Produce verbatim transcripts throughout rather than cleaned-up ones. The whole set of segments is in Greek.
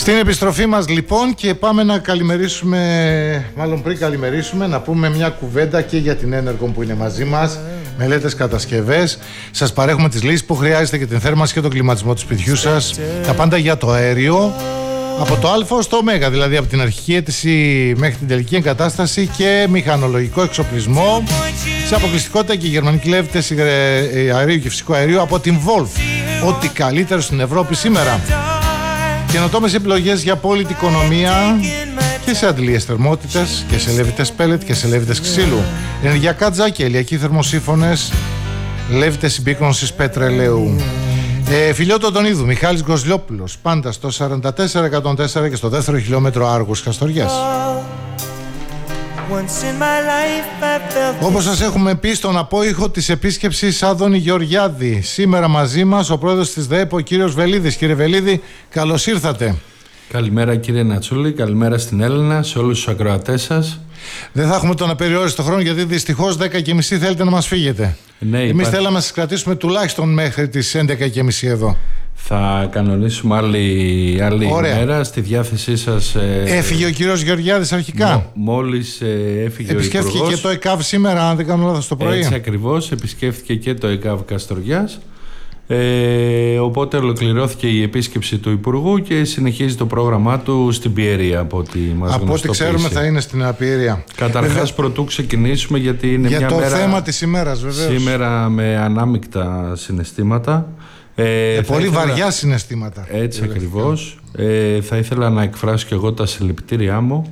Στην επιστροφή μας λοιπόν, και πάμε να καλημερίσουμε, μάλλον πριν καλημερίσουμε, να πούμε μια κουβέντα και για την Energon που είναι μαζί μας. Μελέτες, κατασκευές. Σας παρέχουμε τις λύσεις που χρειάζεται για την θέρμανση και τον κλιματισμό του σπιτιού σας. Τα πάντα για το αέριο. Από το Α ως το Ω, δηλαδή από την αρχική αίτηση μέχρι την τελική εγκατάσταση και μηχανολογικό εξοπλισμό. Σε αποκλειστικότητα και γερμανική λέβητες αερίου και φυσικό αερίο από την Wolf. Ό,τι καλύτερο στην Ευρώπη σήμερα. Καινοτόμες επιλογές για απόλυτη οικονομία και σε αντλίες θερμότητας και σε λέβητες πέλετ και σε λέβητες ξύλου. Ενεργειακά τζάκια, ηλιακοί θερμοσύφωνες, λέβητες συμπίκνωσης πετρελαίου. Ε, Φιλιώτο Αντωνίδου, Μιχάλης Γκοσλιόπουλος, πάντα στο σαράντα τέσσερα εκατόν τέσσερα και στο δεύτερο χιλιόμετρο Άργος Καστοριάς. Όπως σας έχουμε πει στον απόϊχο της επίσκεψης Άδωνη Γεωργιάδη, σήμερα μαζί μας ο πρόεδρος της ΔΕΕΠ, ο κύριος Βελίδης. Κύριε Βελίδη, καλώς ήρθατε. Καλημέρα κύριε Νατσούλη, καλημέρα στην Έλληνα, σε όλους τους ακροατές σας. Δεν θα έχουμε τον απεριόριστο χρόνο, γιατί δυστυχώς δέκα και μισή θέλετε να μας φύγετε. Ναι, Εμείς υπάρχει... θέλαμε να σας κρατήσουμε τουλάχιστον μέχρι τις έντεκα και μισή εδώ. Θα κανονίσουμε άλλη, άλλη ημέρα στη διάθεσή σας. Ε... Έφυγε ο κύριος Γεωργιάδης αρχικά. Μ, μόλις ε, έφυγε επισκέφθηκε ο Υπουργός. Και το ΕΚΑΒ σήμερα, αν δεν κάνω λάθος, το πρωί. Έτσι ακριβώς, επισκέφθηκε και το ΕΚΑΒ Καστοριάς. Ε, οπότε ολοκληρώθηκε η επίσκεψη του Υπουργού και συνεχίζει το πρόγραμμά του στην Πιέρια, από ό,τι μας Από ό,τι ξέρουμε θα είναι στην Πιέρια. Καταρχάς βέβαια, πρωτού ξεκινήσουμε, γιατί είναι για μια το μέρα, θέμα της ημέρας βεβαίως, σήμερα με ανάμεικτα συναισθήματα. Ε, ε, πολύ ήθελα, βαριά συναισθήματα. Έτσι ακριβώς. Ε, θα ήθελα να εκφράσω και εγώ τα συλληπιτήριά μου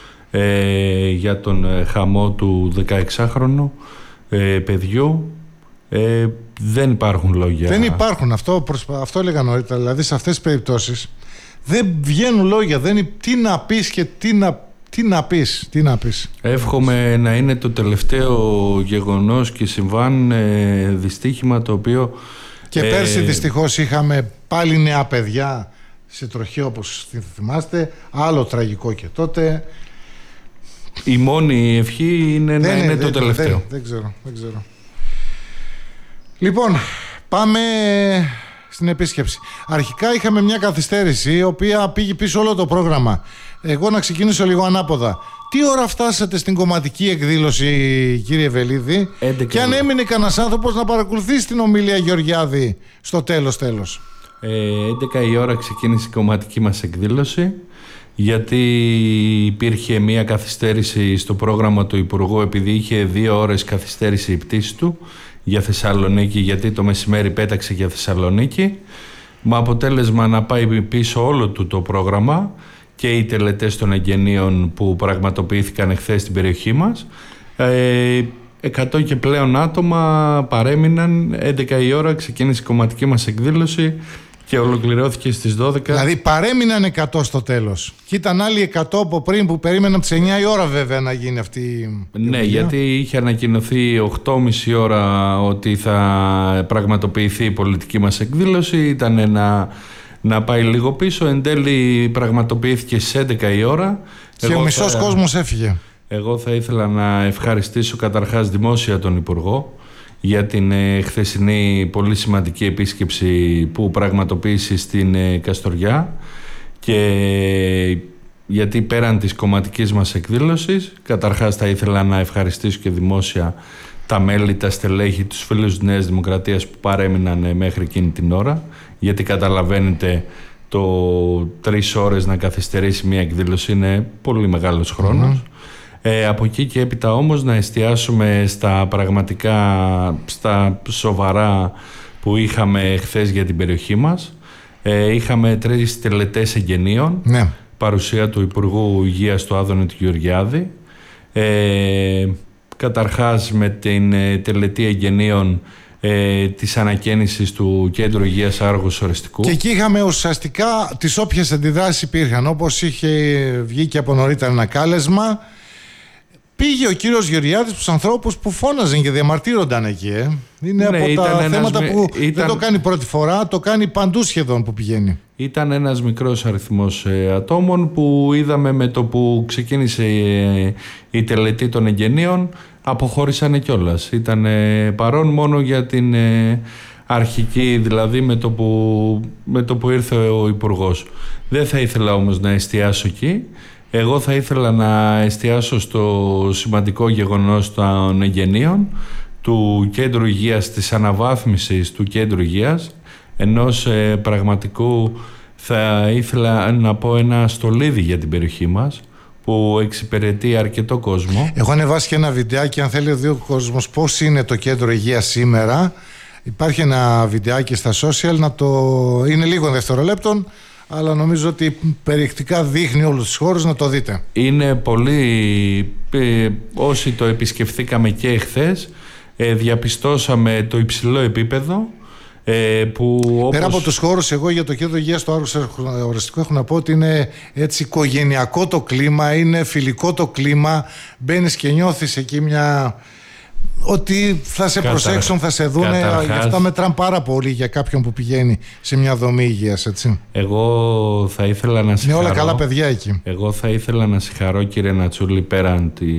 ε, για τον χαμό του δεκαεξάχρονου ε, παιδιού. Ε, δεν υπάρχουν λόγια. Δεν υπάρχουν, αυτό, προσπα... αυτό έλεγα νωρίτερα. Δηλαδή σε αυτές τις περιπτώσεις δεν βγαίνουν λόγια. Δεν... Τι να πεις και τι να, τι να πεις, τι να πεις. Εύχομαι να είναι το τελευταίο γεγονός και συμβάν ε, δυστύχημα το οποίο... Και ε... πέρσι δυστυχώς είχαμε πάλι νέα παιδιά σε τροχαίο, όπως θυμάστε. Άλλο τραγικό και τότε. Η μόνη ευχή είναι δεν, να είναι δεν, το τελευταίο. Δεν, δεν ξέρω, δεν ξέρω. Λοιπόν, πάμε στην επίσκεψη. Αρχικά είχαμε μια καθυστέρηση, η οποία πήγε πίσω όλο το πρόγραμμα. Εγώ να ξεκινήσω λίγο ανάποδα. Τι ώρα φτάσατε στην κομματική εκδήλωση, κύριε Βελίδη, και αν έμεινε κανένας άνθρωπος να παρακολουθήσει την ομιλία Γεωργιάδη στο τέλος τέλος? Ε, έντεκα η ώρα ξεκίνησε η κομματική μας εκδήλωση, γιατί υπήρχε μια καθυστέρηση στο πρόγραμμα του Υπουργού, επειδή είχε δύο ώρες καθυστέρηση η πτήση του για Θεσσαλονίκη, γιατί το μεσημέρι πέταξε για Θεσσαλονίκη, με αποτέλεσμα να πάει πίσω όλο του το πρόγραμμα και οι τελετές των εγγενείων που πραγματοποιήθηκαν εχθές στην περιοχή μας. Ε, εκατό και πλέον άτομα παρέμειναν. Έντεκα η ώρα ξεκίνησε η κομματική μας εκδήλωση και ολοκληρώθηκε στις δώδεκα. Δηλαδή παρέμειναν εκατό στο τέλος. Και ήταν άλλοι εκατό από πριν που περίμεναν από τις εννιά η ώρα βέβαια να γίνει αυτή η... Ναι, γιατί είχε ανακοινωθεί οκτώ και μισή ώρα ότι θα πραγματοποιηθεί η πολιτική μας εκδήλωση. Ήταν να, να πάει λίγο πίσω. Εν τέλει πραγματοποιήθηκε στις έντεκα η ώρα. Και Εγώ ο μισός θα... κόσμος έφυγε. Εγώ θα ήθελα να ευχαριστήσω καταρχάς δημόσια τον Υπουργό για την ε, χθεσινή πολύ σημαντική επίσκεψη που πραγματοποίησε στην ε, Καστοριά, και γιατί πέραν της κομματικής μας εκδήλωσης, καταρχάς θα ήθελα να ευχαριστήσω και δημόσια τα μέλη, τα στελέχη, τους φίλους της Νέας Δημοκρατίας που παρέμειναν ε, μέχρι εκείνη την ώρα, γιατί καταλαβαίνετε το τρεις ώρες να καθυστερήσει μια εκδήλωση είναι πολύ μεγάλος χρόνος. Mm-hmm. Ε, από εκεί και έπειτα όμως να εστιάσουμε στα πραγματικά, στα σοβαρά που είχαμε χθες για την περιοχή μας. Ε, είχαμε τρεις τελετές εγγενείων, ναι. Παρουσία του Υπουργού Υγείας του Άδωνη του Γεωργιάδη. Ε, καταρχάς με την τελετή εγγενείων ε, της ανακαίνησης του Κέντρου Υγείας Άργους Ορεστικού. Και εκεί είχαμε ουσιαστικά τις όποιες αντιδράσεις υπήρχαν, όπως είχε βγει και από νωρίτερα ένα κάλεσμα. Πήγε ο κύριος Γεωργιάδης στους ανθρώπους που φώναζαν και διαμαρτύρονταν εκεί. Ε. Είναι ναι, από τα θέματα που ήταν... δεν το κάνει πρώτη φορά, το κάνει παντού σχεδόν που πηγαίνει. Ήταν ένας μικρός αριθμός ε, ατόμων που είδαμε με το που ξεκίνησε ε, η τελετή των εγγενείων, αποχώρησαν κιόλας. Ήταν ε, παρόν μόνο για την ε, αρχική, δηλαδή με το που, με το που ήρθε ο Υπουργός. Δεν θα ήθελα όμως να εστιάσω εκεί. Εγώ θα ήθελα να εστιάσω στο σημαντικό γεγονός των εγγενείων, του κέντρου υγείας, της αναβάθμισης του κέντρου υγείας, ενός ε, πραγματικού, θα ήθελα να πω, ένα στολίδι για την περιοχή μας, που εξυπηρετεί αρκετό κόσμο. Έχω ανεβάσει και ένα βιντεάκι, αν θέλει ο δύο κόσμος, πώς είναι το κέντρο υγείας σήμερα. Υπάρχει ένα βιντεάκι στα social, να το... είναι λίγο δευτερολέπτων, αλλά νομίζω ότι περιεκτικά δείχνει όλους τους χώρους, να το δείτε. Είναι πολύ... Όσοι το επισκεφθήκαμε και εχθές, ε, διαπιστώσαμε το υψηλό επίπεδο, ε, που όπως... Πέρα από τους χώρους, εγώ για το κέντρο υγείας στο Άργος Ορεστικό έχω να πω ότι είναι έτσι οικογενειακό το κλίμα, είναι φιλικό το κλίμα, μπαίνεις και νιώθεις εκεί μια... ότι θα σε Καταρ... προσέξουν, θα σε δούνε. Καταρχάς... Γι' αυτά μετράνε πάρα πολύ για κάποιον που πηγαίνει σε μια δομή υγείας, έτσι. Εγώ θα ήθελα να συγχαρώ. Είναι όλα καλά παιδιά εκεί. Εγώ θα ήθελα να συγχαρώ, κύριε Νατσούλη, πέραν τη,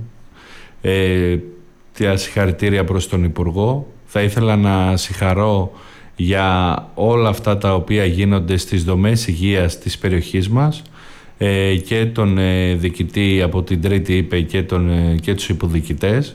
ε, τα συγχαρητήρια προς τον Υπουργό. Θα ήθελα να συγχαρώ για όλα αυτά τα οποία γίνονται στις δομές υγείας της περιοχής μας, ε, και τον ε, διοικητή από την Τρίτη ΥΠΕ και, τον, ε, και τους υποδιοικητές.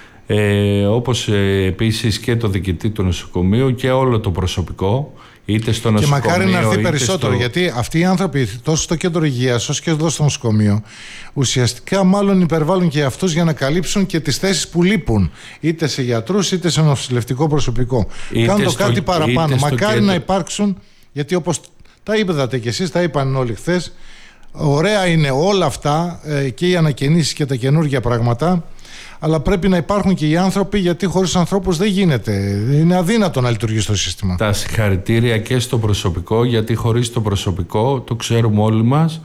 Ε, όπως ε, επίσης και το διοικητή του νοσοκομείου και όλο το προσωπικό, είτε στο νοσοκομείο. Και μακάρι να έρθει περισσότερο, στο... γιατί αυτοί οι άνθρωποι, τόσο στο κέντρο υγείας όσο και εδώ στο νοσοκομείο, ουσιαστικά μάλλον υπερβάλλουν και αυτούς για να καλύψουν και τις θέσεις που λείπουν, είτε σε γιατρούς είτε σε νοσηλευτικό προσωπικό. Κάνουν το κάτι παραπάνω. Μακάρι κέντρο... να υπάρξουν, γιατί όπως τα είπατε και εσείς, τα είπαν όλοι χθες, ωραία είναι όλα αυτά, ε, και οι ανακαινήσεις και τα καινούργια πράγματα. Αλλά πρέπει να υπάρχουν και οι άνθρωποι, γιατί χωρίς ανθρώπους δεν γίνεται. Είναι αδύνατο να λειτουργήσει το σύστημα. Τα συγχαρητήρια και στο προσωπικό, γιατί χωρίς το προσωπικό, το ξέρουμε όλοι μας,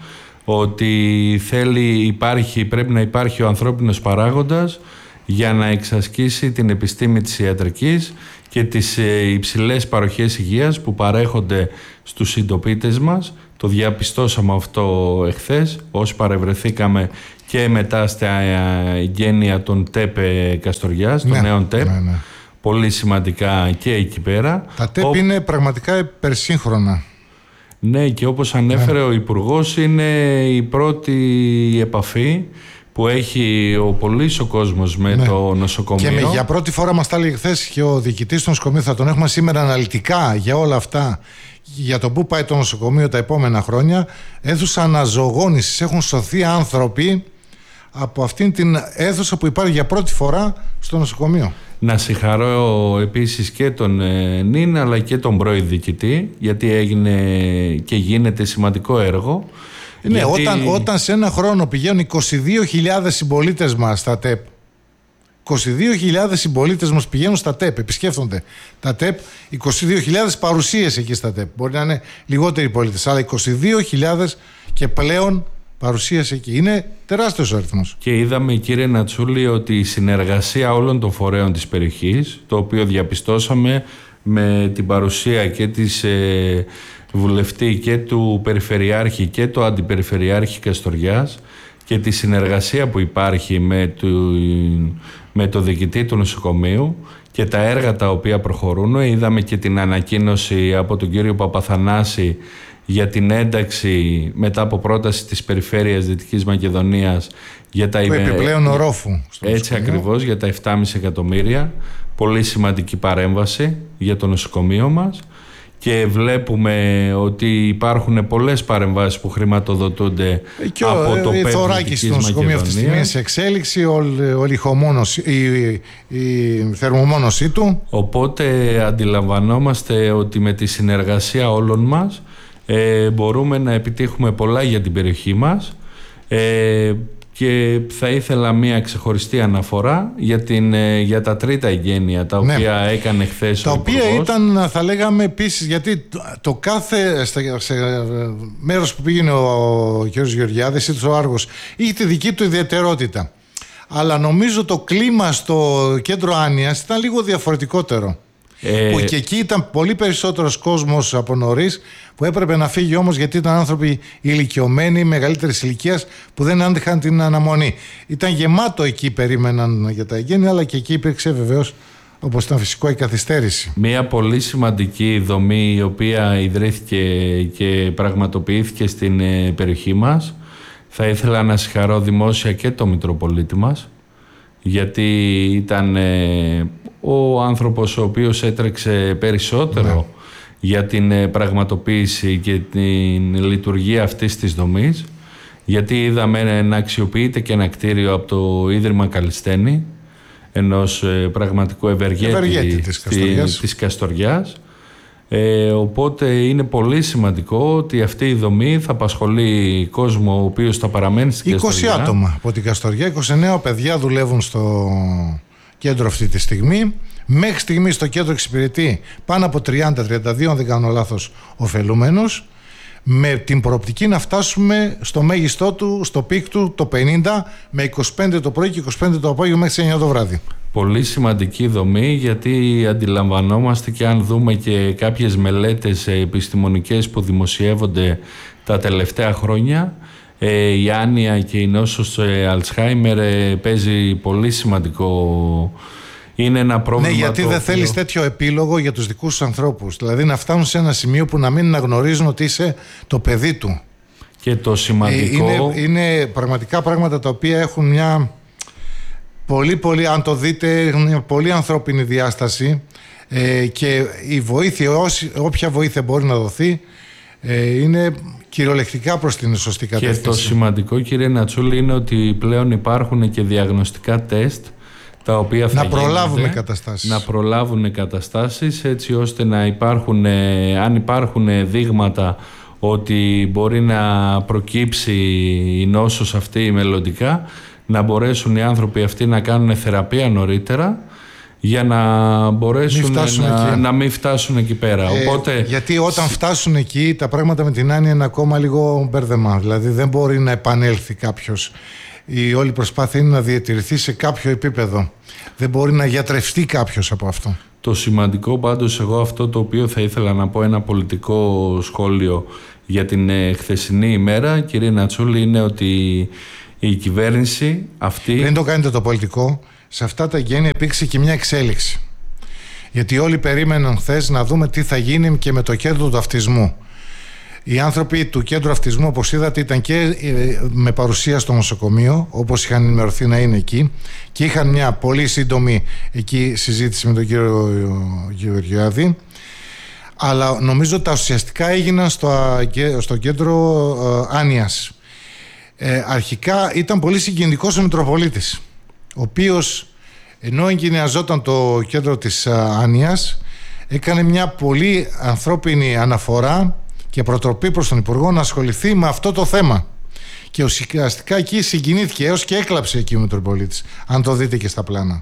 ότι θέλει, υπάρχει, πρέπει να υπάρχει ο ανθρώπινος παράγοντας για να εξασκήσει την επιστήμη της ιατρικής και τις υψηλές παροχές υγείας που παρέχονται στους συντοπίτες μας. Το διαπιστώσαμε αυτό εχθές, όσοι παρευρεθήκαμε και μετά στα εγγένεια των ΤΕΠ Καστοριάς, των ναι, νέων ΤΕΠ. Ναι, ναι. Πολύ σημαντικά και εκεί πέρα. Τα ΤΕΠ Ο... είναι πραγματικά υπερσύγχρονα. Ναι, και όπως ανέφερε ναι. ο Υπουργός, είναι η πρώτη επαφή που έχει ο πολύς ο κόσμος με ναι. το νοσοκομείο. Και με, για πρώτη φορά μας τα έλεγε χθες και ο διοικητής του νοσοκομείου, θα τον έχουμε σήμερα αναλυτικά για όλα αυτά, για το πού πάει το νοσοκομείο τα επόμενα χρόνια. Αίθουσα αναζωογόνησης, έχουν σωθεί άνθρωποι από αυτήν την αίθουσα που υπάρχει για πρώτη φορά στο νοσοκομείο. Να συγχαρώ επίσης και τον ε, Νίν, αλλά και τον πρώην διοικητή, γιατί έγινε και γίνεται σημαντικό έργο. Ναι, γιατί... όταν, όταν σε ένα χρόνο πηγαίνουν είκοσι δύο χιλιάδες συμπολίτες μας στα ΤΕΠ, είκοσι δύο χιλιάδες συμπολίτες μας πηγαίνουν στα ΤΕΠ, επισκέφτονται τα ΤΕΠ, είκοσι δύο χιλιάδες παρουσίες εκεί στα ΤΕΠ. Μπορεί να είναι λιγότεροι πολίτες, αλλά είκοσι δύο χιλιάδες και πλέον παρουσίες εκεί. Είναι τεράστιος ο αριθμός. Και είδαμε, κύριε Νατσούλη, ότι η συνεργασία όλων των φορέων της περιοχής, το οποίο διαπιστώσαμε με την παρουσία και της ε, βουλευτή και του Περιφερειάρχη και του Αντιπεριφερειάρχη Καστοριάς, και τη συνεργασία που υπάρχει με το, με το διοικητή του νοσοκομείου και τα έργα τα οποία προχωρούν. Είδαμε και την ανακοίνωση από τον κύριο Παπαθανάση για την ένταξη μετά από πρόταση της Περιφέρειας Δυτικής Μακεδονίας για τα επιπλέον ορόφου. Έτσι ακριβώς, για τα επτά κόμμα πέντε εκατομμύρια. Πολύ σημαντική παρέμβαση για το νοσοκομείο μας. Και βλέπουμε ότι υπάρχουν πολλές παρεμβάσεις που χρηματοδοτούνται και ο, από το ΠΕΠ Θωράκης στο νοσοκομείο αυτή τη στιγμή σε εξέλιξη, η, η θερμομόνωσή του. Οπότε αντιλαμβανόμαστε ότι με τη συνεργασία όλων μας ε, μπορούμε να επιτύχουμε πολλά για την περιοχή μας. Ε, Και θα ήθελα μία ξεχωριστή αναφορά για, την, για τα τρίτα εγγένεια τα οποία ναι. έκανε χθες τα ο οποία Υπουργός. Ήταν, θα λέγαμε επίσης, γιατί το, το κάθε σε μέρος που πήγαινε ο, ο κ. Γεωργιάδης ή ο Άργος είχε τη δική του ιδιαιτερότητα. Αλλά νομίζω το κλίμα στο κέντρο Άνοιας ήταν λίγο διαφορετικότερο. Ε... Που και εκεί ήταν πολύ περισσότερος κόσμος από νωρίς, που έπρεπε να φύγει όμως γιατί ήταν άνθρωποι ηλικιωμένοι, μεγαλύτερης ηλικίας, που δεν άντυχαν την αναμονή. Ήταν γεμάτο εκεί, περίμεναν για τα εγγένεια, αλλά και εκεί υπήρξε βεβαίως όπως ήταν φυσικό η καθυστέρηση. Μια πολύ σημαντική δομή η οποία ιδρύθηκε και πραγματοποιήθηκε στην περιοχή μας. Θα ήθελα να συγχαρώ δημόσια και το Μητροπολίτη μας, γιατί ήταν ο άνθρωπος ο οποίος έτρεξε περισσότερο ναι. για την πραγματοποίηση και την λειτουργία αυτής της δομής, γιατί είδαμε να αξιοποιείται και ένα κτίριο από το Ίδρυμα Καλιστένη, ενός πραγματικού ευεργέτη, ευεργέτη της, Καστοριάς. της Καστοριάς. Ε, οπότε είναι πολύ σημαντικό ότι αυτή η δομή θα απασχολεί κόσμο ο οποίος θα παραμένει στην Καστοριά. είκοσι άτομα από την Καστοριά, είκοσι εννέα παιδιά δουλεύουν στο κέντρο αυτή τη στιγμή. Μέχρι στιγμή στο κέντρο εξυπηρετεί πάνω από τριάντα τριάντα δύο, αν δεν κάνω λάθος, ωφελούμενους, με την προοπτική να φτάσουμε στο μέγιστό του, στο πικ του, το πενήντα, με είκοσι πέντε το πρωί και είκοσι πέντε το απόγευμα μέχρι τις εννιά το βράδυ. Πολύ σημαντική δομή, γιατί αντιλαμβανόμαστε και αν δούμε και κάποιες μελέτες επιστημονικές που δημοσιεύονται τα τελευταία χρόνια, η άνοια και η νόσος Αλτσχάιμερ παίζει πολύ σημαντικό. Είναι ένα πρόβλημα. Ναι, γιατί δεν οποίο... θέλεις τέτοιο επίλογο για τους δικούς σου ανθρώπους. Δηλαδή να φτάνουν σε ένα σημείο που να μην αναγνωρίζουν ότι είσαι το παιδί του. Και το σημαντικό... Είναι, είναι πραγματικά πράγματα τα οποία έχουν μια πολύ πολύ, αν το δείτε, μια πολύ ανθρώπινη διάσταση, ε, και η βοήθεια, όσοι, όποια βοήθεια μπορεί να δοθεί, ε, είναι κυριολεκτικά προς την σωστή κατεύθυνση. Και το σημαντικό, κύριε Νατσούλη, είναι ότι πλέον υπάρχουν και διαγνωστικά τεστ τα οποία θα να προλάβουν καταστάσεις. Να προλάβουν καταστάσεις, έτσι ώστε να υπάρχουν, αν υπάρχουν δείγματα ότι μπορεί να προκύψει η νόσος αυτή μελλοντικά, να μπορέσουν οι άνθρωποι αυτοί να κάνουν θεραπεία νωρίτερα, για να μπορέσουν μην να, να μην φτάσουν εκεί πέρα. Ε, Οπότε... Γιατί όταν φτάσουν εκεί τα πράγματα με την άνοια είναι ακόμα λίγο μπέρδεμα. Δηλαδή δεν μπορεί να επανέλθει κάποιος. Η όλη προσπάθεια είναι να διατηρηθεί σε κάποιο επίπεδο. Δεν μπορεί να γιατρευτεί κάποιος από αυτό. Το σημαντικό πάντως, εγώ αυτό το οποίο θα ήθελα να πω, ένα πολιτικό σχόλιο για την ε, χθεσινή ημέρα, κύριε Νατσούλη, είναι ότι η κυβέρνηση αυτή... Πριν το κάνετε το πολιτικό, σε αυτά τα γένεια υπήρξε και μια εξέλιξη. Γιατί όλοι περίμεναν χθες να δούμε τι θα γίνει και με το κέντρο του αυτισμού. Οι άνθρωποι του κέντρου αυτισμού, όπως είδατε, ήταν και με παρουσία στο νοσοκομείο, όπως είχαν ενημερωθεί να είναι εκεί, και είχαν μια πολύ σύντομη εκεί συζήτηση με τον κύριο Γεωργιάδη. Αλλά νομίζω τα ουσιαστικά έγιναν στο, στο κέντρο Άνοιας. Ε, αρχικά ήταν πολύ συγκινητικός ο Μητροπολίτης, ο οποίος, ενώ εγκαινιαζόταν το κέντρο της Άνοιας, έκανε μια πολύ ανθρώπινη αναφορά και προτροπή προς τον Υπουργό να ασχοληθεί με αυτό το θέμα. Και ουσιαστικά εκεί συγκινήθηκε, έως και έκλαψε εκεί ο Μητροπολίτης, αν το δείτε και στα πλάνα.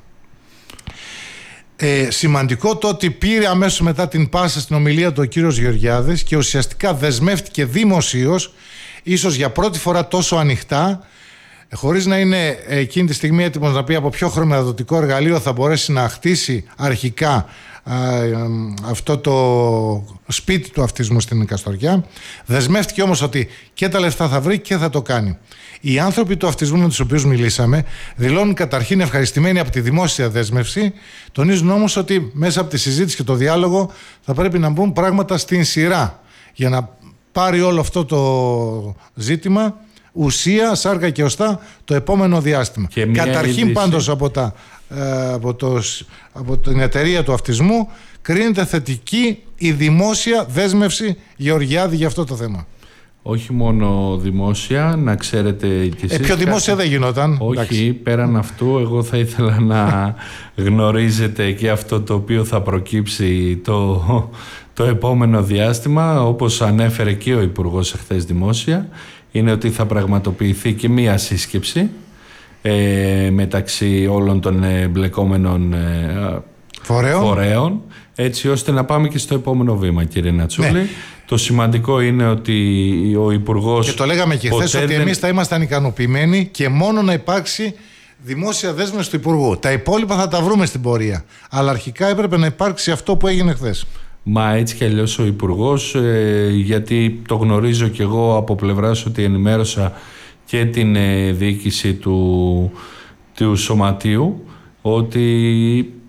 Ε, σημαντικό το ότι πήρε αμέσως μετά την πάσα στην ομιλία του ο κύριος Γεωργιάδης και ουσιαστικά δεσμεύτηκε δημοσίως, ίσως για πρώτη φορά τόσο ανοιχτά, χωρίς να είναι εκείνη τη στιγμή έτοιμος να πει από ποιο χρηματοδοτικό εργαλείο θα μπορέσει να χτίσει αρχικά α, αυτό το σπίτι του αυτισμού στην Καστοριά. Δεσμεύτηκε όμως ότι και τα λεφτά θα βρει και θα το κάνει. Οι άνθρωποι του αυτισμού με τους οποίους μιλήσαμε δηλώνουν καταρχήν ευχαριστημένοι από τη δημόσια δέσμευση, τονίζουν όμως ότι μέσα από τη συζήτηση και το διάλογο θα πρέπει να μπουν πράγματα στην σειρά για να πάρει όλο αυτό το ζήτημα ουσία, σάρκα και οστά το επόμενο διάστημα. Καταρχήν είδηση. Πάντως από, τα, από, το, από την εταιρεία του αυτισμού κρίνεται θετική η δημόσια δέσμευση Γεωργιάδη για αυτό το θέμα. Όχι μόνο δημόσια, να ξέρετε και εσείς. Ε, πιο δημόσια δεν γινόταν. Όχι, εντάξει. Πέραν αυτού, εγώ θα ήθελα να γνωρίζετε και αυτό το οποίο θα προκύψει το, το επόμενο διάστημα, όπως ανέφερε και ο Υπουργός εχθές δημόσια, είναι ότι θα πραγματοποιηθεί και μία σύσκεψη ε, μεταξύ όλων των εμπλεκόμενων ε, φορέων. φορέων, έτσι ώστε να πάμε και στο επόμενο βήμα, κύριε Νατσούλη. Ναι. Το σημαντικό είναι ότι ο Υπουργός... Και το λέγαμε και χθες ότι δεν... εμείς θα ήμασταν ικανοποιημένοι και μόνο να υπάρξει δημόσια δέσμευση του Υπουργού. Τα υπόλοιπα θα τα βρούμε στην πορεία. Αλλά αρχικά έπρεπε να υπάρξει αυτό που έγινε χθες. Μα έτσι κι αλλιώς ο Υπουργός, ε, γιατί το γνωρίζω κι εγώ από πλευράς ότι ενημέρωσα και την ε, διοίκηση του, του Σωματείου, ότι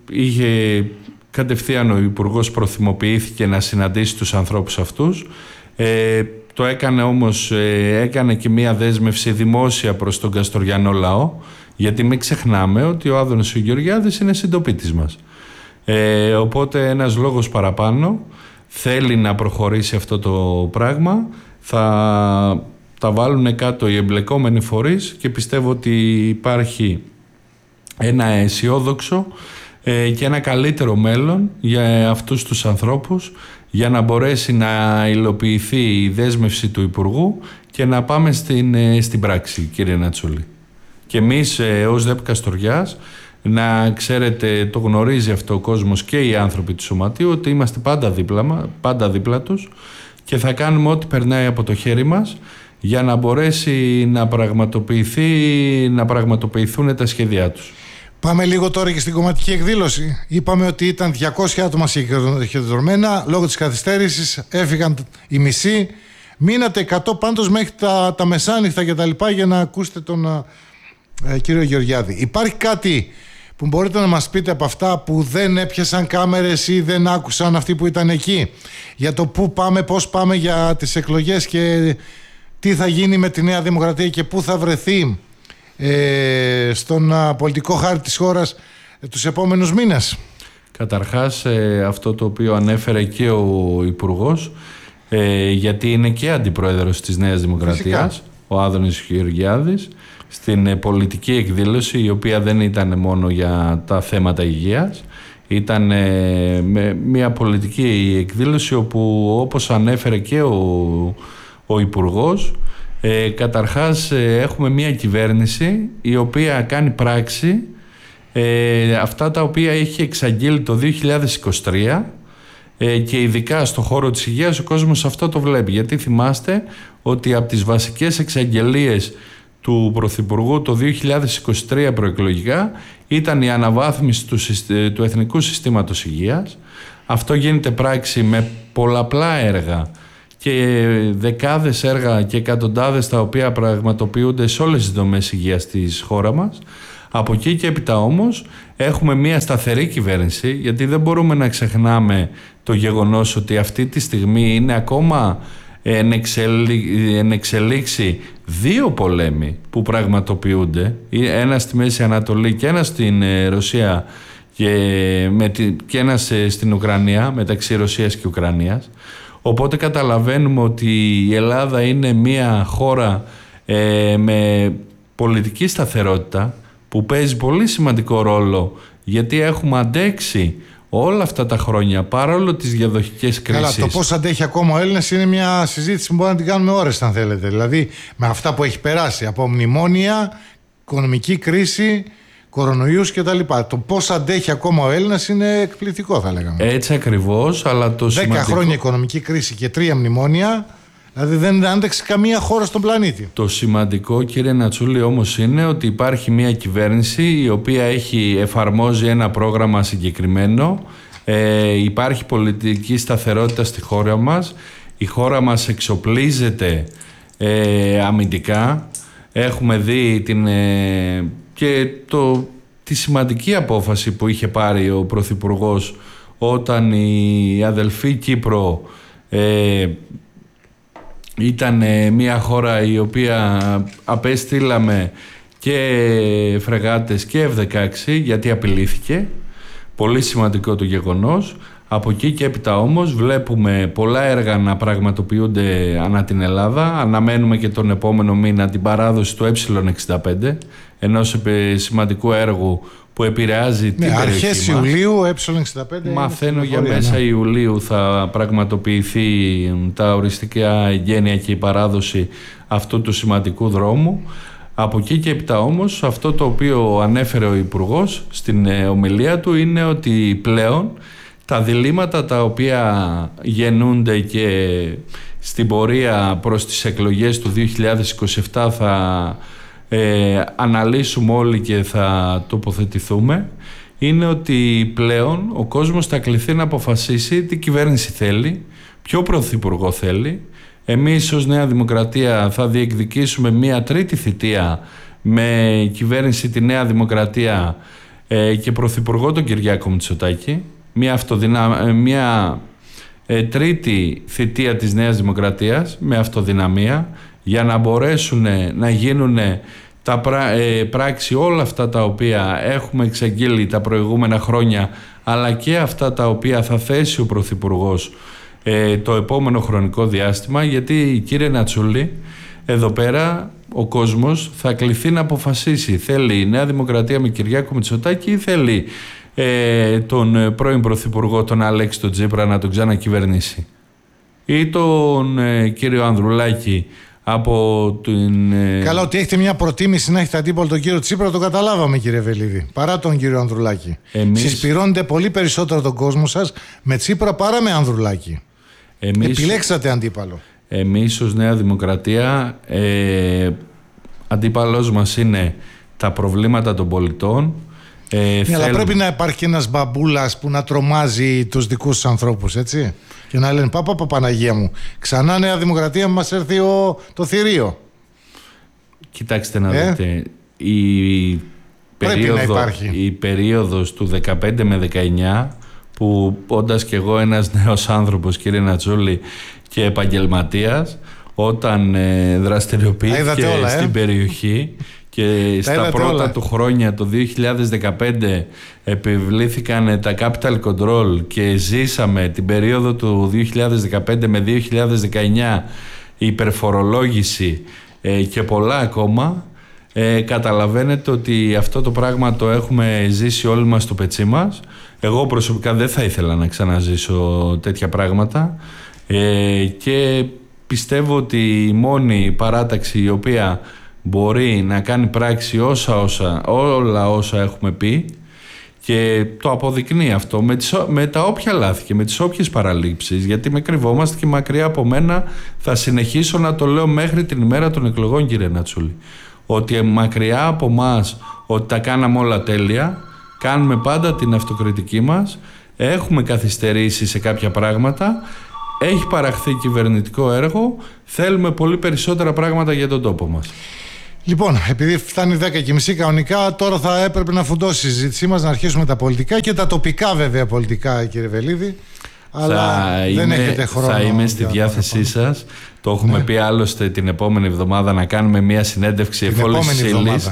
είχε κατευθείαν ο Υπουργός προθυμοποιήθηκε να συναντήσει τους ανθρώπους αυτούς. Ε, το έκανε όμως, ε, έκανε και μία δέσμευση δημόσια προς τον καστοριανό λαό, γιατί μην ξεχνάμε ότι ο Άδωνης ο Γεωργιάδης είναι συντοπίτης μας. Ε, οπότε ένας λόγος παραπάνω, θέλει να προχωρήσει αυτό το πράγμα, θα τα βάλουν κάτω οι εμπλεκόμενοι φορείς και πιστεύω ότι υπάρχει ένα αισιόδοξο ε, και ένα καλύτερο μέλλον για αυτούς τους ανθρώπους, για να μπορέσει να υλοποιηθεί η δέσμευση του Υπουργού και να πάμε στην, ε, στην πράξη, κύριε Νατσολή. Και εμείς ε, ως ΔΕΠ Καστοριάς, να ξέρετε, το γνωρίζει αυτό ο κόσμος και οι άνθρωποι του Σωματείου, ότι είμαστε πάντα δίπλα, πάντα δίπλα τους και θα κάνουμε ό,τι περνάει από το χέρι μας για να μπορέσει να, πραγματοποιηθεί, να πραγματοποιηθούν τα σχέδιά τους. Πάμε λίγο τώρα και στην κομματική εκδήλωση. Είπαμε ότι ήταν διακόσια άτομα συγκεντρωμένα, λόγω της καθυστέρησης έφυγαν οι μισοί. Μείνατε εκατό πάντως μέχρι τα, τα μεσάνυχτα και τα λοιπά για να ακούσετε τον ε, κύριο Γεωργιάδη. Υπάρχει κάτι που μπορείτε να μας πείτε από αυτά που δεν έπιασαν κάμερες ή δεν άκουσαν αυτοί που ήταν εκεί, για το πού πάμε, πώς πάμε για τις εκλογές και τι θα γίνει με τη Νέα Δημοκρατία και πού θα βρεθεί ε, στον α, πολιτικό χάρτη της χώρας ε, τους επόμενους μήνες? Καταρχάς ε, αυτό το οποίο ανέφερε και ο Υπουργός, ε, γιατί είναι και αντιπρόεδρος της Νέας Δημοκρατίας, φυσικά, ο Άδωνης Γεωργιάδης, στην πολιτική εκδήλωση, η οποία δεν ήταν μόνο για τα θέματα υγείας, ήταν με μια πολιτική εκδήλωση όπου, όπως ανέφερε και ο, ο Υπουργός, ε, καταρχάς ε, έχουμε μια κυβέρνηση η οποία κάνει πράξη ε, αυτά τα οποία έχει εξαγγείλει το δύο χιλιάδες είκοσι τρία ε, και ειδικά στο χώρο της υγείας ο κόσμος αυτό το βλέπει, γιατί θυμάστε ότι από τις βασικές εξαγγελίες του Πρωθυπουργού το δύο χιλιάδες είκοσι τρία προεκλογικά ήταν η αναβάθμιση του, του Εθνικού Συστήματος Υγείας. Αυτό γίνεται πράξη με πολλαπλά έργα και δεκάδες έργα και εκατοντάδες τα οποία πραγματοποιούνται σε όλες τις δομές υγείας της χώρα μας. Από εκεί και έπειτα όμως έχουμε μια σταθερή κυβέρνηση, γιατί δεν μπορούμε να ξεχνάμε το γεγονός ότι αυτή τη στιγμή είναι ακόμα εν, εξελί, εν εξελίξει δύο πολέμοι που πραγματοποιούνται, ένας στη Μέση Ανατολή και ένας στην Ρωσία και, με την, και ένας στην Ουκρανία, μεταξύ Ρωσίας και Ουκρανίας. Οπότε καταλαβαίνουμε ότι η Ελλάδα είναι μια χώρα ε, με πολιτική σταθερότητα που παίζει πολύ σημαντικό ρόλο, γιατί έχουμε αντέξει όλα αυτά τα χρόνια παρόλο τις διαδοχικές κρίσεις. Καλά, το πώς αντέχει ακόμα ο Έλληνας είναι μια συζήτηση που μπορούμε να την κάνουμε ώρες αν θέλετε. Δηλαδή με αυτά που έχει περάσει από μνημόνια, οικονομική κρίση, κορονοϊούς κτλ. Το πώς αντέχει ακόμα ο Έλληνας είναι εκπληκτικό, θα λέγαμε. Έτσι ακριβώς, αλλά το Δέκα σημαντικό... χρόνια οικονομική κρίση και τρία μνημόνια, δηλαδή δεν άντεξε καμία χώρα στον πλανήτη. Το σημαντικό, κύριε Νατσούλη, όμως είναι ότι υπάρχει μια κυβέρνηση η οποία έχει εφαρμόζει ένα πρόγραμμα συγκεκριμένο, ε, υπάρχει πολιτική σταθερότητα στη χώρα μας, η χώρα μας εξοπλίζεται ε, αμυντικά, έχουμε δει την, ε, και το, τη σημαντική απόφαση που είχε πάρει ο Πρωθυπουργός όταν η αδελφή Κύπρο ε, ήταν μια χώρα η οποία απέστειλαμε και φρεγάτες και εφ δεκαέξι γιατί απειλήθηκε. Πολύ σημαντικό το γεγονός. Από εκεί και έπειτα όμως βλέπουμε πολλά έργα να πραγματοποιούνται ανά την Ελλάδα. Αναμένουμε και τον επόμενο μήνα την παράδοση του ε εξήντα πέντε, ενός σημαντικού έργου που επηρεάζει την περιοχή μας. Αρχές Ιουλίου, ε εξήντα πέντε. Μαθαίνω για μέσα ναι. Ιουλίου θα πραγματοποιηθεί τα οριστικά εγγένεια και η παράδοση αυτού του σημαντικού δρόμου. Από εκεί και έπειτα όμως αυτό το οποίο ανέφερε ο Υπουργός στην ομιλία του είναι ότι πλέον τα διλήμματα τα οποία γεννούνται και στην πορεία προς τις εκλογές του δύο χιλιάδες είκοσι επτά θα ε, αναλύσουμε όλοι και θα τοποθετηθούμε, είναι ότι πλέον ο κόσμος θα κληθεί να αποφασίσει τι κυβέρνηση θέλει, ποιο πρωθυπουργό θέλει. Εμείς ως Νέα Δημοκρατία θα διεκδικήσουμε μία τρίτη θητεία με κυβέρνηση τη Νέα Δημοκρατία ε, και πρωθυπουργό τον Κυριάκο Μητσοτάκη, μια, αυτοδυνα... μια ε, τρίτη θητεία της Νέας Δημοκρατίας με αυτοδυναμία, για να μπορέσουν να γίνουν τα πρά... ε, πράξη όλα αυτά τα οποία έχουμε εξαγγείλει τα προηγούμενα χρόνια, αλλά και αυτά τα οποία θα θέσει ο πρωθυπουργός ε, το επόμενο χρονικό διάστημα, γιατί κύριε Νατσούλη, εδώ πέρα ο κόσμος θα κληθεί να αποφασίσει. Θέλει η Νέα Δημοκρατία με Κυριάκο Μητσοτάκη ή θέλει ε, τον πρώην πρωθυπουργό τον Αλέξη τον Τσίπρα να τον ξανακυβερνήσει, ή τον ε, κύριο Ανδρουλάκη από την... Ε... Καλά, ότι έχετε μια προτίμηση να έχετε αντίπολο τον κύριο Τσίπρα, το καταλάβαμε κύριε Βελίδη, παρά τον κύριο Ανδρουλάκη. Εμείς... Συσπηρώνετε πολύ περισσότερο τον κόσμο σας με Τσίπρα παρά με Ανδρουλάκη. Εμείς... Επιλέξατε αντίπαλο. Εμείς ως Νέα Δημοκρατία, ε, αντίπαλος μας είναι τα προβλήματα των πολιτών. Ε, ναι, θέλ... αλλά πρέπει να υπάρχει ένας μπαμπούλας που να τρομάζει τους δικούς τους ανθρώπους, έτσι. Και να λένε παπα πα, Παναγία μου, ξανά Νέα Δημοκρατία μας έρθει ο, το θηρίο. Κοιτάξτε να ε? δείτε, η, περίοδο, η περίοδος του δεκαπέντε με δεκαεννιά, που όντας και εγώ ένας νέος άνθρωπος κύριε Νατσούλη και επαγγελματίας, όταν ε, δραστηριοποιήθηκε όλα, στην ε? περιοχή και στα πρώτα όλα. του χρόνια το δύο χιλιάδες δεκαπέντε επιβλήθηκαν τα capital control και ζήσαμε την περίοδο του δύο χιλιάδες δεκαπέντε με δύο χιλιάδες δεκαεννιά υπερφορολόγηση ε, και πολλά ακόμα, ε, καταλαβαίνετε ότι αυτό το πράγμα το έχουμε ζήσει όλοι μας στο πετσί μας. Εγώ προσωπικά δεν θα ήθελα να ξαναζήσω τέτοια πράγματα ε, και πιστεύω ότι η μόνη παράταξη η οποία μπορεί να κάνει πράξη όσα, όσα, όλα όσα έχουμε πει, και το αποδεικνύει αυτό με, τις, με τα όποια λάθη και με τις όποιες παραλήψεις, γιατί με κρυβόμαστε και μακριά από μένα θα συνεχίσω να το λέω μέχρι την ημέρα των εκλογών κύριε Νατσούλη, ότι μακριά από μας ότι τα κάναμε όλα τέλεια, κάνουμε πάντα την αυτοκριτική μας, έχουμε καθυστερήσει σε κάποια πράγματα, έχει παραχθεί κυβερνητικό έργο, θέλουμε πολύ περισσότερα πράγματα για τον τόπο μας. Λοιπόν, επειδή φτάνει δέκα και μισή κανονικά, τώρα θα έπρεπε να φουντώσει η συζήτησή μας, να αρχίσουμε τα πολιτικά και τα τοπικά βέβαια πολιτικά κύριε Βελίδη, αλλά θα δεν είμαι, έχετε χρόνο. Θα είμαι στη διάθεσή σας, το έχουμε ναι. πει άλλωστε την επόμενη εβδομάδα να κάνουμε μια συνέντευξη εφόλης ύλης,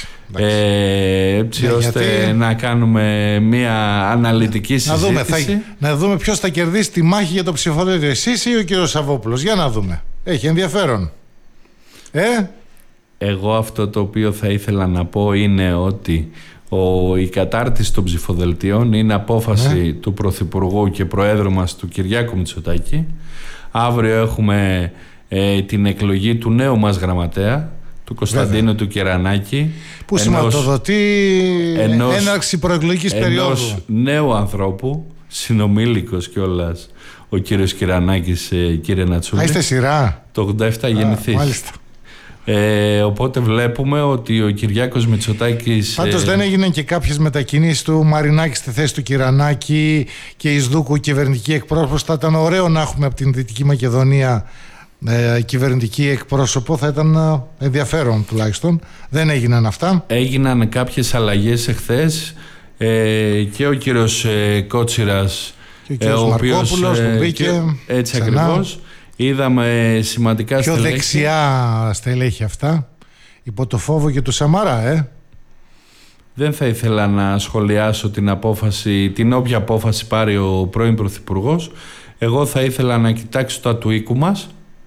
ε, έτσι ναι, ώστε γιατί... να κάνουμε μια αναλυτική συζήτηση. Να δούμε, θα, να δούμε ποιος θα κερδίσει τη μάχη για το ψηφοδέλτιο, εσείς ή ο κύριος Σαββόπουλος, για να δούμε, έχει ενδιαφέρον. Ε? Εγώ αυτό το οποίο θα ήθελα να πω είναι ότι ο, η κατάρτιση των ψηφοδελτίων είναι απόφαση ναι. του Πρωθυπουργού και Προέδρου μας του Κυριάκου Μητσοτάκη. Αύριο έχουμε ε, την εκλογή του νέου μας γραμματέα, του Κωνσταντίνου Βέβαια. του Κερανάκη, που σηματοδοτεί ενός, έναρξη προεκλογικής περίοδου. Ενός νέου ανθρώπου, συνομήλικος κιόλας ο κύριος Κερανάκης, ε, κύριε Νατσούλη. Α, είστε σειρά. Το ογδόντα επτά γεννηθείς. Μάλιστα. Ε, οπότε βλέπουμε ότι ο Κυριάκος Μητσοτάκης... Πάντως ε... δεν έγιναν και κάποιες μετακινήσεις του Μαρινάκη στη θέση του Κυρανάκη και Ισδούκου κυβερνητική εκπρόσωπος. Θα ήταν ωραίο να έχουμε από την Δυτική Μακεδονία ε, κυβερνητική εκπρόσωπο, θα ήταν ενδιαφέρον τουλάχιστον. Δεν έγιναν αυτά. Έγιναν κάποιες αλλαγές εχθές ε, και ο κύριος ε, Κότσιρας και ο κύριος ε, Μαρκόπουλος που μπήκε και, έτσι ξανά. Ακριβώς. Είδαμε σημαντικά πιο στελέχη. Πιο δεξιά στελέχη αυτά, υπό το φόβο και του Σαμαρά, ε. Δεν θα ήθελα να σχολιάσω την απόφαση, την όποια απόφαση πάρει ο πρώην Πρωθυπουργός. Εγώ θα ήθελα να κοιτάξω τα του οίκου μας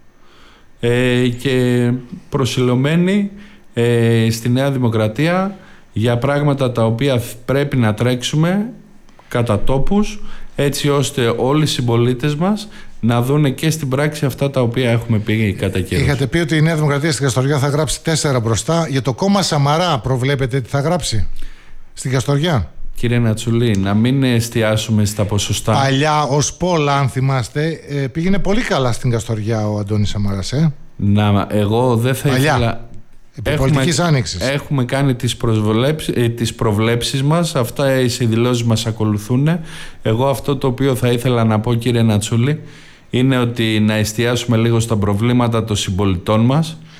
ε, και προσιλωμένοι ε, στη Νέα Δημοκρατία για πράγματα τα οποία πρέπει να τρέξουμε κατά τόπους, έτσι ώστε όλοι οι συμπολίτες μας να δούνε και στην πράξη αυτά τα οποία έχουμε πει κατά καιρούς. Είχατε πει ότι η Νέα Δημοκρατία στην Καστοριά θα γράψει τέσσερα μπροστά. Για το κόμμα Σαμαρά προβλέπετε τι θα γράψει στην Καστοριά? Κύριε Νατσουλή, να μην εστιάσουμε στα ποσοστά. Παλιά ως Πόλα, αν θυμάστε, πήγαινε πολύ καλά στην Καστοριά ο Αντώνης Σαμαράς, ε? Να, εγώ δεν θα Παλιά. ήθελα... Έχουμε, έχουμε κάνει τις, ε, τις προβλέψεις μας, αυτά οι δηλώσεις μας ακολουθούν. Εγώ αυτό το οποίο θα ήθελα να πω, κύριε Νατσούλη, είναι ότι να εστιάσουμε λίγο στα προβλήματα των συμπολιτών μας.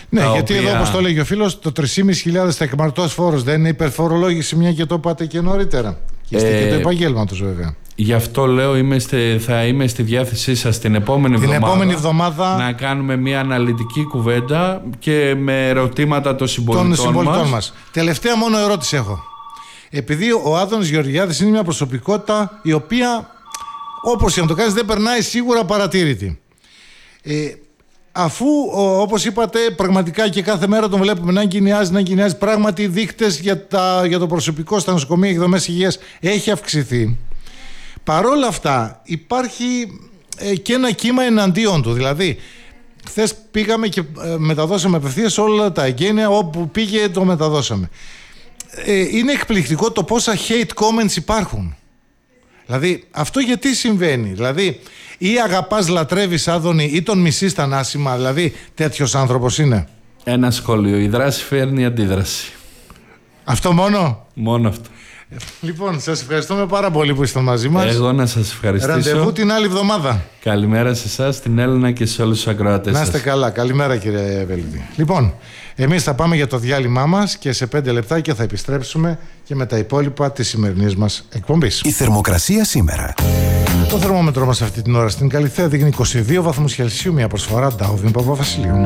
Ναι, γιατί οποία... εδώ, όπως το λέγει ο φίλος, το τρεις χιλιάδες πεντακόσιους τεκμαρτός φόρος δεν είναι υπερφορολόγηση, μια και το είπατε και νωρίτερα. Και είστε ε... και το επαγγέλματος, βέβαια. Γι' αυτό λέω είμαστε, θα είμαι στη διάθεσή σας την επόμενη, την εβδομάδα, επόμενη εβδομάδα να κάνουμε μια αναλυτική κουβέντα και με ερωτήματα των συμπολιτών, των συμπολιτών μας. μας. Τελευταία μόνο ερώτηση έχω. Επειδή ο Άδωνης Γεωργιάδης είναι μια προσωπικότητα η οποία, όπως και να το κάνεις, δεν περνάει σίγουρα παρατήρητη. Ε, αφού, όπως είπατε, πραγματικά και κάθε μέρα τον βλέπουμε να εγκαινιάζει, να εγκαινιάζει, πράγματι οι δείκτες για, τα, για το προσωπικό στα νοσοκομεία και δομές υγείας έχει αυξηθεί. Παρόλα αυτά υπάρχει ε, και ένα κύμα εναντίον του. Δηλαδή, χθες πήγαμε και ε, μεταδώσαμε απευθείας όλα τα εγγένεια, όπου πήγε το μεταδώσαμε. Ε, είναι εκπληκτικό το πόσα hate comments υπάρχουν. Δηλαδή, αυτό γιατί συμβαίνει? Δηλαδή, ή αγαπάς, λατρεύεις Άδωνη, ή τον μισείς τα νάσιμα. Δηλαδή, τέτοιος άνθρωπος είναι. Ένα σχόλιο. Η δράση φέρνει αντίδραση. Αυτό μόνο? Μόνο αυτό. Λοιπόν, σας ευχαριστούμε πάρα πολύ που ήσασταν μαζί μας. Εγώ να σας ευχαριστήσω. Ραντεβού την άλλη εβδομάδα. Καλημέρα σε εσάς, την Έλληνα και σε όλους τους ακροατές σας. Να είστε καλά. Καλημέρα, κύριε Βελίδη. Λοιπόν, εμείς θα πάμε για το διάλειμμά μας και σε πέντε λεπτάκια θα επιστρέψουμε και με τα υπόλοιπα της σημερινής μας εκπομπής. Η θερμοκρασία σήμερα. Το θερμόμετρο μας αυτή την ώρα στην Καλιθέα δείχνει είκοσι δύο βαθμούς Κελσίου, μια προσφορά Ντάουβιν Παπαβασιλείου.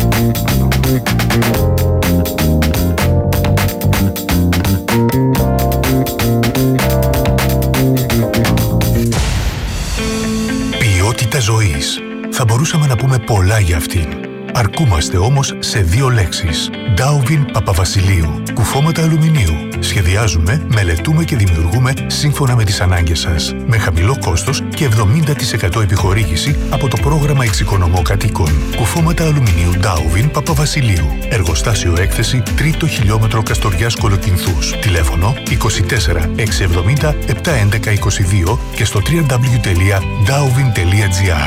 Ποιότητα ζωής. Θα μπορούσαμε να πούμε πολλά για αυτήν. Αρκούμαστε όμως σε δύο λέξεις. Ντάουβιν Παπαβασιλείου. Κουφώματα αλουμινίου. Σχεδιάζουμε, μελετούμε και δημιουργούμε σύμφωνα με τις ανάγκες σας. Με χαμηλό κόστος και εβδομήντα τοις εκατό επιχορήγηση από το πρόγραμμα Εξοικονομώ Κατοίκων. Κουφώματα αλουμινίου Ντάουβιν Παπαβασιλείου. Εργοστάσιο έκθεση τρίτο χιλιόμετρο Καστοριάς Κολοκυνθούς. Τηλέφωνο είκοσι τέσσερα εξακόσια εβδομήντα επτακόσια έντεκα είκοσι δύο και στο double-u double-u double-u τελεία ντάουβιν τελεία τζι άρ.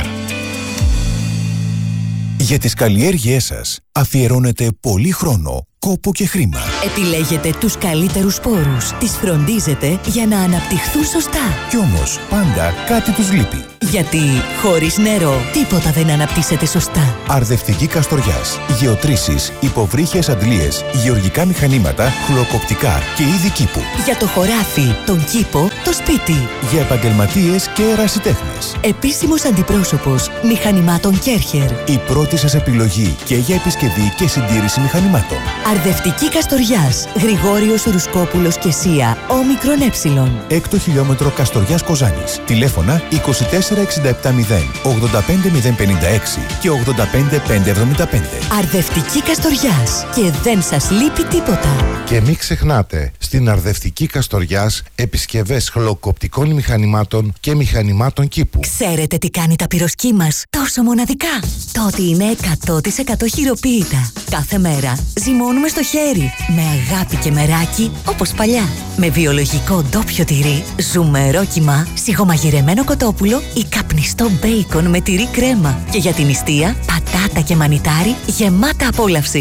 Για τις καλλιέργειές σας αφιερώνετε πολύ χρόνο, κόπο και χρήμα. Επιλέγετε τους καλύτερους σπόρους, τις φροντίζετε για να αναπτυχθούν σωστά. Κι όμως πάντα κάτι τους λείπει. Γιατί χωρίς νερό τίποτα δεν αναπτύσσεται σωστά. Αρδευτική Καστοριάς. Γεωτρήσεις, υποβρύχιες αντλίες, γεωργικά μηχανήματα, χλωκοπτικά και είδη κήπου. Για το χωράφι, τον κήπο, το σπίτι. Για επαγγελματίες και ερασιτέχνες. Επίσημος αντιπρόσωπος μηχανημάτων Κέρχερ. Η πρώτη σας επιλογή και για επισκευή και συντήρηση μηχανημάτων. Αρδευτική Καστοριάς. Γρηγόριος Ρουσκόπουλος και Σία. Όμικρον ε. Έκτο χιλιόμετρο Καστοριάς Κοζάνης. Τηλέφωνα είκοσι τέσσερα εξήντα επτά μηδέν ογδόντα πέντε μηδέν πενήντα έξι και ογδόντα πέντε πεντακόσια εβδομήντα πέντε. Αρδευτική Καστοριάς. Και δεν σας λείπει τίποτα. Και μην ξεχνάτε, στην Αρδευτική Καστοριάς επισκευές χλωκοπτικών μηχανημάτων και μηχανημάτων κήπου. Ξέρετε τι κάνει τα πυροσκή μας τόσο μοναδικά? Το ότι είναι εκατό τοις εκατό χειροποίητα. Κάθε μέρα ζυμώνουμε στο χέρι, με αγάπη και μεράκι, όπως παλιά. Με βιολογικό ντόπιο τυρί, ζουμερό κιμά, σιγομαγειρεμένο κοτόπουλο ή καπνιστό μπέικον με τυρί κρέμα. Και για την νηστεία, πατάτα και μανιτάρι γεμάτα απόλαυση.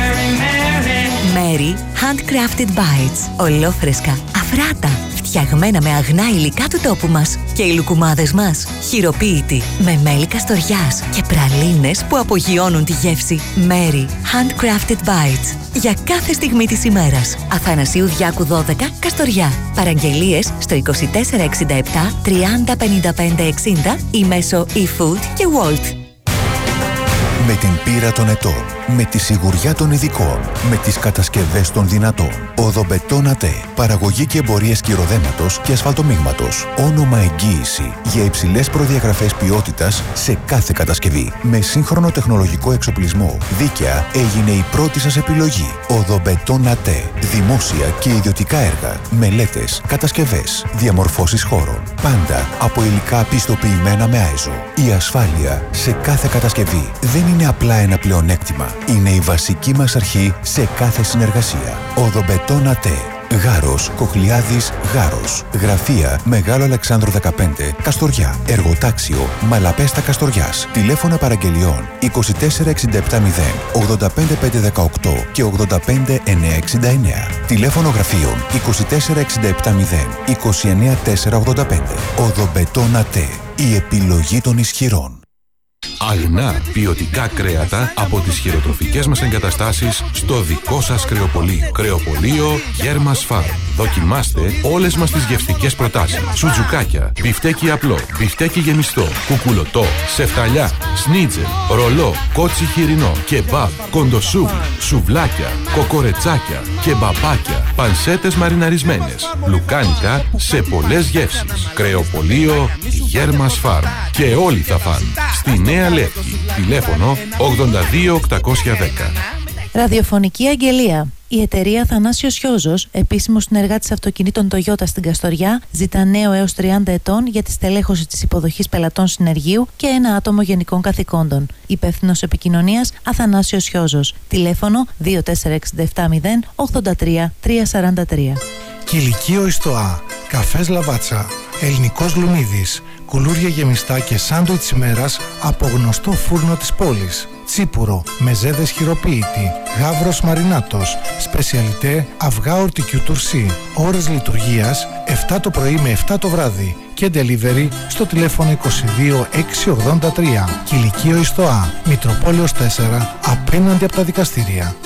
Mary Handcrafted Bites. Ολόφρεσκα, αφράτα, φτιαγμένα με αγνά υλικά του τόπου μας. Και οι λουκουμάδες μας, χειροποίητοι, με μέλι Καστοριάς και πραλίνες που απογειώνουν τη γεύση. Mary Handcrafted Bites. Για κάθε στιγμή της ημέρας. Αθανασίου Διάκου δώδεκα, Καστοριά. Παραγγελίες στο είκοσι τέσσερα εξήντα επτά τριάντα πενήντα πέντε εξήντα ή μέσω eFood και Wolt. Με την πείρα των ετών, με τη σιγουριά των ειδικών, με τις κατασκευές των δυνατών. Οδομπετόν ΑΤΕ. Παραγωγή και εμπορίες κυροδέματος και ασφαλτομίγματος. Όνομα εγγύηση για υψηλές προδιαγραφές ποιότητας σε κάθε κατασκευή. Με σύγχρονο τεχνολογικό εξοπλισμό. Δίκαια έγινε η πρώτη σας επιλογή. Οδομπετόν ΑΤΕ. Δημόσια και ιδιωτικά έργα. Μελέτες, κατασκευές, διαμορφώσεις χώρων. Πάντα από υλικά πιστοποιημένα με άιζο. Η ασφάλεια σε κάθε κατασκευή δεν είναι απλά ένα πλεονέκτημα. Είναι η βασική μας αρχή σε κάθε συνεργασία. Οδομπετόν ΑΤΕ. Γάρος, Κοχλιάδης, Γάρος. Γραφεία Μεγάλο Αλεξάνδρου δεκαπέντε, Καστοριά. Εργοτάξιο Μαλαπέστα Καστοριάς. Τηλέφωνα παραγγελιών είκοσι τέσσερα εξήντα επτά μηδέν ογδόντα πέντε πεντακόσια δεκαοκτώ και ογδόντα πέντε εννιακόσια εξήντα εννέα. Τηλέφωνο γραφείων είκοσι τέσσερα εξήντα επτά μηδέν είκοσι εννέα τετρακόσια ογδόντα πέντε. Οδομπετόν ΑΤΕ. Η επιλογή των ισχυρών. Αγνά ποιοτικά κρέατα από τις χειροτροφικές μας εγκαταστάσεις στο δικό σας κρεοπωλείο. Κρεοπωλείο Γέρμας Φαρμ. Δοκιμάστε όλες μας τις γευστικές προτάσεις. Σουτζουκάκια, μπιφτέκι απλό, μπιφτέκι γεμιστό, κουκουλωτό, σεφταλιά, σνίτζελ, ρολό, κότσι χοιρινό, κεμπάμπ, κοντοσούβλι, σουβλάκια, κοκορετσάκια, κεμπαπάκια, πανσέτες μαριναρισμένες, λουκάνικα σε πολλές γεύσεις. Κρεοπωλείο Γέρμας Φαρμ. Και όλοι θα φάνε. Στη Νέα Λεύκη. Τηλέφωνο ογδόντα δύο οκτακόσια δέκα. Ραδιοφωνική αγγελία. Η εταιρεία Θανάσιος Χιόζος, επίσημος συνεργάτης αυτοκινήτων Toyota στην Καστοριά, ζητά νέο έως τριάντα ετών για τη στελέχωση της υποδοχής πελατών συνεργείου και ένα άτομο γενικών καθηκόντων. Υπεύθυνος επικοινωνίας Αθανάσιος Χιόζος. Τηλέφωνο δύο τέσσερα έξι επτά μηδέν ογδόντα τρία τριακόσια σαράντα τρία. Κηλικείο Ιστοά, καφές Λαβάτσα, ελληνικός Λουμίδης, κουλούρια γεμιστά και σάντουιτς ημέρας από γνωστό φούρνο της πόλης. Τσίπουρο, μεζέδες χειροποίητη, γάβρος μαρινάτος, σπεσιαλιτέ αυγά ορτικιού τουρσί. Ώρες λειτουργίας επτά το πρωί με επτά το βράδυ και delivery στο τηλέφωνο είκοσι δύο εξακόσια ογδόντα τρία. Κηλικείο Ιστοά, Μητροπόλεως τέσσερα, απέναντι από τα δικαστήρια.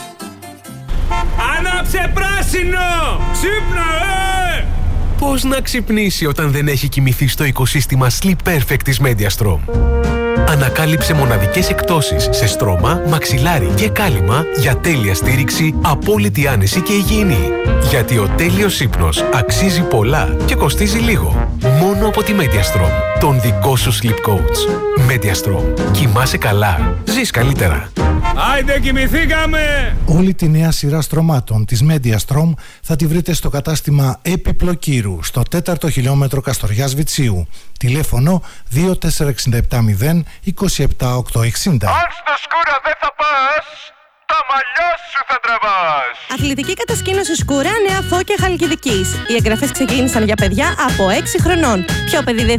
Άναψε πράσινο! Ξύπνα, ε! Πώς να ξυπνήσει όταν δεν έχει κοιμηθεί στο οικοσύστημα Sleep Perfect της Mediastrom. Ανακάλυψε μοναδικές εκπτώσεις σε στρώμα, μαξιλάρι και κάλυμα για τέλεια στήριξη, απόλυτη άνεση και υγιεινή. Γιατί ο τέλειος ύπνος αξίζει πολλά και κοστίζει λίγο. Μόνο από τη Mediastrom, τον δικό σου sleep coach. Mediastrom. Κοιμάσαι καλά. Ζεις καλύτερα. Άιντε κοιμηθήκαμε! Όλη τη νέα σειρά στρωμάτων της Mediastrom θα τη βρείτε στο κατάστημα Επιπλοκύρου, στο τέταρτο χιλιόμετρο Καστοριάς Βιτσίου. Τηλέφωνο δύο τέσσερα έξι επτά μηδέν είκοσι επτά οκτακόσια εξήντα. Αν στο σκούρα δεν θα πας, τα μαλλιά σου θα τραβάς. Αθλητική κατασκήνωση Σκούρα, Νέα Φώκια Χαλκιδικής. Οι εγγραφές ξεκίνησαν για παιδιά από έξι χρονών. Πιο παιδί δεν